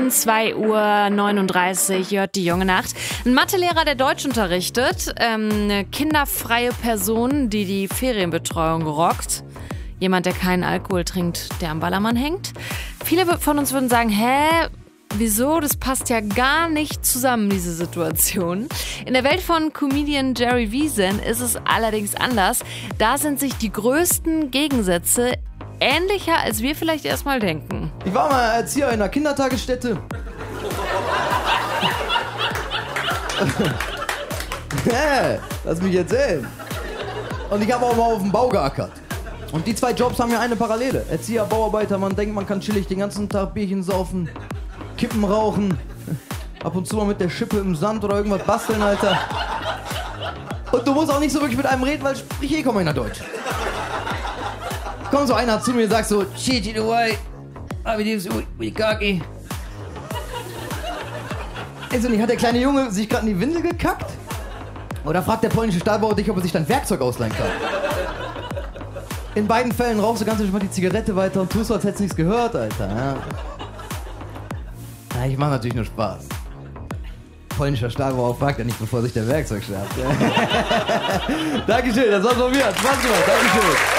schon 2:39 Uhr, hört die junge Nacht. Ein Mathelehrer, der Deutsch unterrichtet, eine kinderfreie Person, die die Ferienbetreuung rockt. Jemand, der keinen Alkohol trinkt, der am Ballermann hängt. Viele von uns würden sagen, wieso? Das passt ja gar nicht zusammen, diese Situation. In der Welt von Comedian Jerry Wiesen ist es allerdings anders. Da sind sich die größten Gegensätze ähnlicher, als wir vielleicht erstmal denken. Ich war mal Erzieher in einer Kindertagesstätte. Lass mich erzählen. Und ich habe auch mal auf dem Bau geackert. Und die zwei Jobs haben ja eine Parallele. Erzieher, Bauarbeiter, man denkt, man kann chillig den ganzen Tag Bierchen saufen, Kippen rauchen, ab und zu mal mit der Schippe im Sand oder irgendwas basteln, Alter. Und du musst auch nicht so wirklich mit einem reden, weil sprich kaum einer Deutsch. Kommt so einer zu mir und sagt so, shit, the way, Kaki. Also nicht, hat der kleine Junge sich gerade in die Windel gekackt? Oder fragt der polnische Stahlbauer dich, ob er sich dein Werkzeug ausleihen kann? In beiden Fällen rauchst du ganz entspannt die Zigarette weiter und tust so, als hättest du nichts gehört, Alter. Ja, ich mach natürlich nur Spaß. Polnischer Stahlbauer fragt ja nicht, bevor sich der Werkzeug schärft. Dankeschön, das war's von mir. Spaß gemacht. Dankeschön.